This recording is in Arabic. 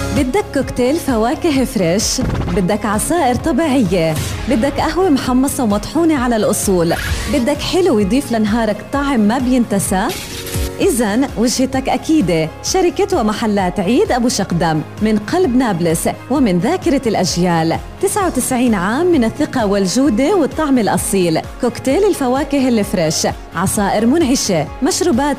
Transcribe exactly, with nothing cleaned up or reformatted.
بدك كوكتيل فواكه فريش، بدك عصائر طبيعية، بدك قهوة محمصة ومطحونة على الأصول، بدك حلو يضيف لنهارك طعم ما بينتسى. إذن وجهتك أكيدة، شركة ومحلات عيد أبو شقدم من قلب نابلس ومن ذاكرة الأجيال. تسعة وتسعين عام من الثقة والجودة والطعم الأصيل. كوكتيل الفواكه الفريش، عصائر منعشة، مشروبات